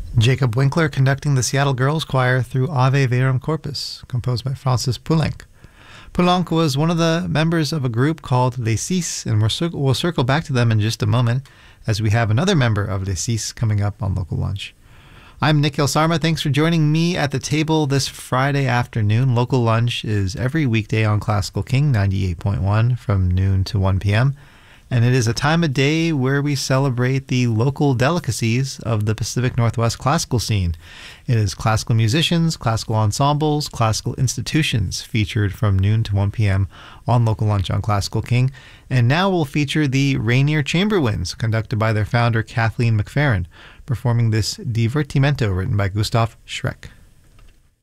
Jacob Winkler conducting the Seattle Girls Choir through Ave Verum Corpus, composed by Francis Poulenc. Poulenc was one of the members of a group called Les Six, and we'll circle back to them in just a moment as we have another member of Les Six coming up on Local Lunch. I'm Nikhil Sarma. Thanks for joining me at the table this Friday afternoon. Local Lunch is every weekday on Classical King 98.1 from noon to 1 p.m., and it is a time of day where we celebrate the local delicacies of the Pacific Northwest classical scene. It is classical musicians, classical ensembles, classical institutions featured from noon to 1 p.m. on Local Lunch on Classical King. And now we'll feature the Rainier Chamberwinds, conducted by their founder Kathleen McFerrin, performing this Divertimento written by Gustav Schreck.